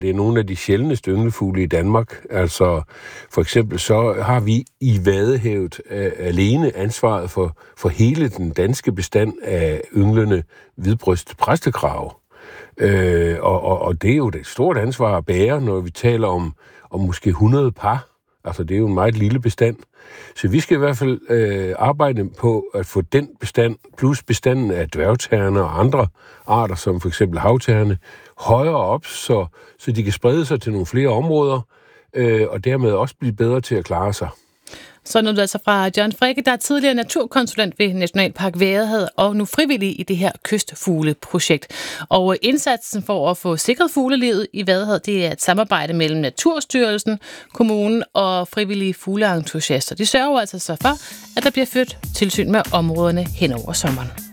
Det er nogle af de sjældneste ynglefugle i Danmark. Altså, for eksempel så har vi i Vadehavet alene ansvaret for hele den danske bestand af ynglende hvidbrystet præstekrave. Og det er jo et stort ansvar at bære, når vi taler om måske 100 par. Altså, det er jo en meget lille bestand. Så vi skal i hvert fald arbejde på at få den bestand, plus bestanden af dværgterner og andre arter, som for eksempel havterne, højere op, så de kan sprede sig til nogle flere områder, og dermed også blive bedre til at klare sig. Så nu altså fra John Fricke, der er tidligere naturkonsulent ved Nationalpark Vadehavet og nu frivillig i det her kystfugleprojekt. Og indsatsen for at få sikret fuglelivet i Vadehavet, det er et samarbejde mellem Naturstyrelsen, kommunen og frivillige fugleentusiaster. De sørger altså så for, at der bliver ført tilsyn med områderne hen over sommeren.